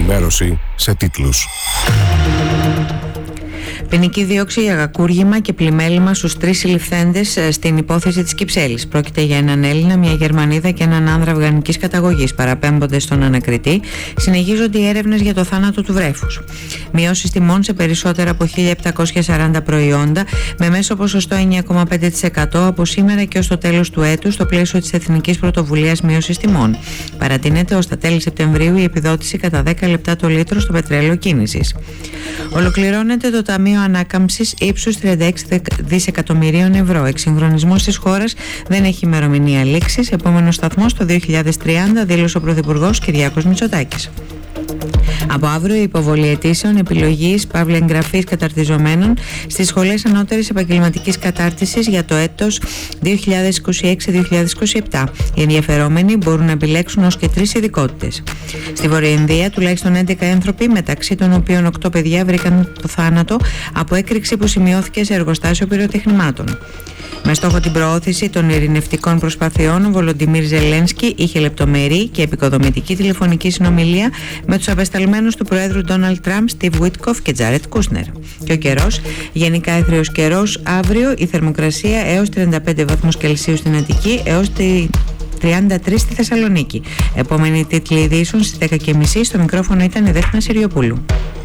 Ενημέρωση σε τίτλους. Ποινική δίωξη για κακούργημα και πλημέλημα στους 3 συλληφθέντες στην υπόθεση της Κυψέλης. Πρόκειται για έναν Έλληνα, μια Γερμανίδα και έναν άνδρα αφγανικής καταγωγής. Παραπέμπονται στον ανακριτή. Συνεχίζονται οι έρευνες για το θάνατο του βρέφους. Μειώσεις τιμών σε περισσότερα από 1.740 προϊόντα με μέσο ποσοστό 9,5% από σήμερα και ως το τέλος του έτους στο πλαίσιο της Εθνικής Πρωτοβουλίας Μείωσης Τιμών. Παρατείνεται ως τα τέλη Σεπτεμβρίου η επιδότηση κατά 10 λεπτά το λίτρο στο πετρέλαιο κίνησης. Ολοκληρώνεται το Ταμείο Ανάκαμψης ύψους 36 δισεκατομμυρίων ευρώ. Εξυγχρονισμός της χώρας δεν έχει ημερομηνία λήξης. Επόμενος σταθμός το 2030, δήλωσε ο Πρωθυπουργός Κυριάκος Μητσοτάκης. Από αύριο η υποβολή αιτήσεων επιλογής παύλα εγγραφής καταρτιζομένων στις σχολές ανώτερης επαγγελματικής κατάρτισης για το έτος 2026-2027. Οι ενδιαφερόμενοι μπορούν να επιλέξουν ως και 3 ειδικότητες. Στη Βορειοινδία τουλάχιστον 11 άνθρωποι, μεταξύ των οποίων 8 παιδιά, βρήκαν το θάνατο από έκρηξη που σημειώθηκε σε εργοστάσιο πυροτεχνημάτων. Με στόχο την προώθηση των ειρηνευτικών προσπαθειών, ο Βολοντιμίρ Ζελένσκι είχε λεπτομερή και επικοδομητική τηλεφωνική συνομιλία με τους απεσταλμένους του Προέδρου Ντόναλντ Τραμπ, Στιβ Βίτκοφ και Τζάρετ Κούσνερ. Και ο καιρός, γενικά έθριος καιρός, αύριο η θερμοκρασία έως 35 βαθμούς Κελσίου στην Αττική, έως 33 στη Θεσσαλονίκη. Επόμενη τίτλη ειδήσεων στις 10:30. Στο μικρόφωνο ήταν η Δέφνα Συριοπούλου.